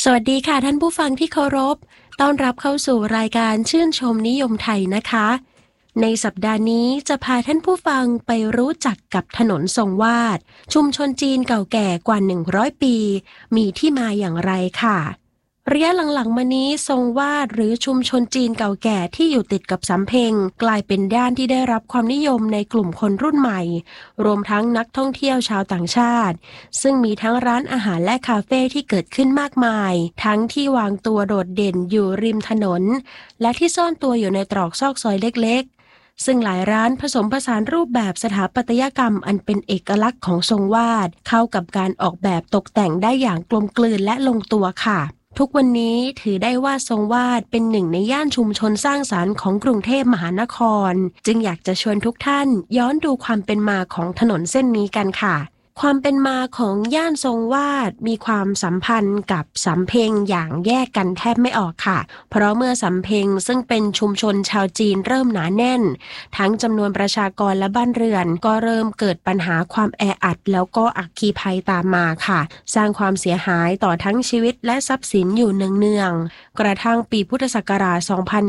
สวัสดีค่ะท่านผู้ฟังที่เคารพต้อนรับเข้าสู่รายการชื่นชมนิยมไทยนะคะในสัปดาห์นี้จะพาท่านผู้ฟังไปรู้จักกับถนนทรงวาดชุมชนจีนเก่าแก่กว่า100ปีมีที่มาอย่างไรค่ะระยะหลังๆมานี้ทรงวาดหรือชุมชนจีนเก่าแก่ที่อยู่ติดกับสำเพ็งกลายเป็นย่านที่ได้รับความนิยมในกลุ่มคนรุ่นใหม่รวมทั้งนักท่องเที่ยวชาวต่างชาติซึ่งมีทั้งร้านอาหารและคาเฟ่ที่เกิดขึ้นมากมายทั้งที่วางตัวโดดเด่นอยู่ริมถนนและที่ซ่อนตัวอยู่ในตรอกซอกซอยเล็กๆซึ่งหลายร้านผสมผสานรูปแบบสถาปัตยกรรมอันเป็นเอกลักษณ์ของทรงวาดเข้ากับการออกแบบตกแต่งได้อย่างกลมกลืนและลงตัวค่ะทุกวันนี้ถือได้ว่าทรงวาดเป็นหนึ่งในย่านชุมชนสร้างสรรค์ของกรุงเทพมหานครจึงอยากจะชวนทุกท่านย้อนดูความเป็นมาของถนนเส้นนี้กันค่ะความเป็นมาของย่านทรงวาดมีความสัมพันธ์กับสำเพ็งอย่างแยกกันแทบไม่ออกค่ะเพราะเมื่อสำเพ็งซึ่งเป็นชุมชนชาวจีนเริ่มหนาแน่นทั้งจำนวนประชากรและบ้านเรือนก็เริ่มเกิดปัญหาความแออัดแล้วก็อัคคีภัยตามมาค่ะสร้างความเสียหายต่อทั้งชีวิตและทรัพย์สินอยู่เนืองๆกระทั่งปีพุทธศักราช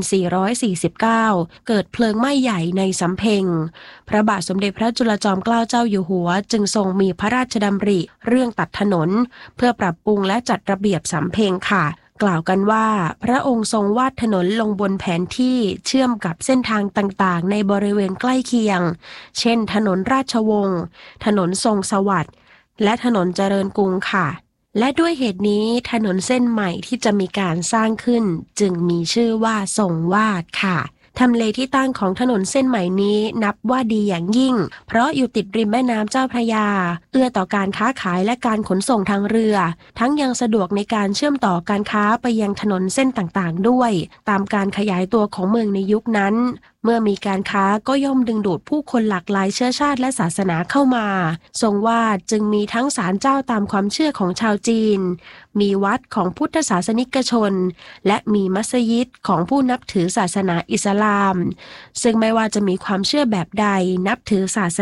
2449 เกิดเพลิงไหม้ใหญ่ในสำเพ็งพระบาทสมเด็จพระจุลจอมเกล้าเจ้าอยู่หัวจึงทรงมีพระราชดำริเรื่องตัดถนนเพื่อปรับปรุงและจัดระเบียบสำเพ็งค่ะกล่าวกันว่าพระองค์ทรงวาดถนนลงบนแผนที่เชื่อมกับเส้นทางต่างๆในบริเวณใกล้เคียงเช่นถนนราชวงศ์ถนนทรงสวัสดิ์และถนนเจริญกรุงค่ะและด้วยเหตุนี้ถนนเส้นใหม่ที่จะมีการสร้างขึ้นจึงมีชื่อว่าทรงวาดค่ะทำเลที่ตั้งของถนนเส้นใหม่นี้นับว่าดีอย่างยิ่งเพราะอยู่ติดริมแม่น้ำเจ้าพระยาเอื้อต่อการค้าขายและการขนส่งทางเรือทั้งยังสะดวกในการเชื่อมต่อการค้าไปยังถนนเส้นต่างๆด้วยตามการขยายตัวของเมืองในยุคนั้นเมื่อมีการค้าก็ย่อมดึงดูดผู้คนหลากหลายเชื้อชาติและศาสนาเข้ามาทรงวาดจึงมีทั้งศาลเจ้าตามความเชื่อของชาวจีนมีวัดของพุทธศาสนิกชนและมีมัสยิดของผู้นับถือศาสนาอิสลามซึ่งไม่ว่าจะมีความเชื่อแบบใดนับถือศาส